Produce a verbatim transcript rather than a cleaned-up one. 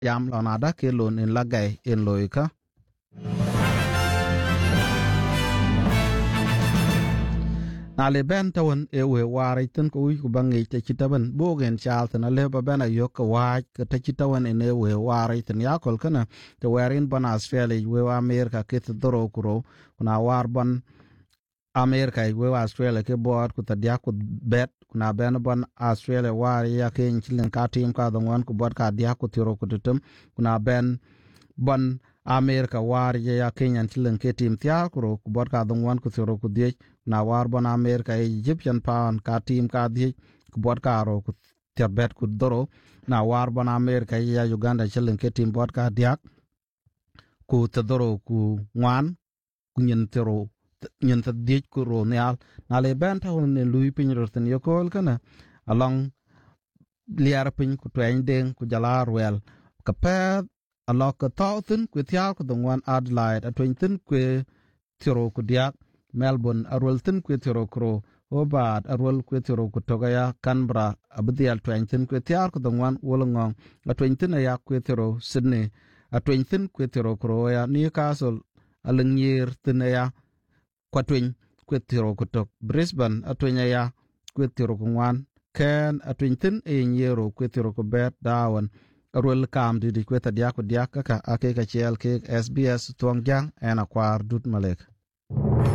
yam lo na da ke lon in lagai in loika na le ben tawon e we wari tin ko wi ku bangi te chitaban bogen chalten ale ba bana yok wa ka te chitawan in e we wari tin yakol kana te werin ban Australia we America ke te doro kuro kuna war ban America we Australia ke board ku ta dia ku bet kuna ben ban Australia war ya ke nchilin ka tim ka don ku board ka dia ku tiro ku tutum kuna ben ban America war ya Kenya nchilin ke tim tia ku ku board ka don ku tiro ku die na war ban America Egyptian pound ka tim ka die ku board ka ro ku tirbet ku doro na war ban America ya Uganda nchilin ke tim board ka dia ku te doro ku ngwan ku nyin tiro nyen ta diej ku ro nyal na le ben ta ne lui pin ro ten yokol kana along liar pin ku twen den ku jala ruel ka pe alok ka ta tin ku tia ku dongwan Adelaide atwen tin ku tiro ku dia Melbourne arol tin ku tiro kro Hobart arol ku tiro ku togaya Canberra abdial twen tin ku tia ku dongwan wolongong atwen tin ya ku tiro Sydney atwen tin ku tiro kro ya Newcastle alengir tin ya kwatwin kwetiro kutok Brisbane atwenya ya kwetiro kungwan Ken atwin tin e nyero kwetiro kubet dawan arwel kam didi kweta diako diaka ka ake ka chiel ke S B S tuang jang ena kwar dut malek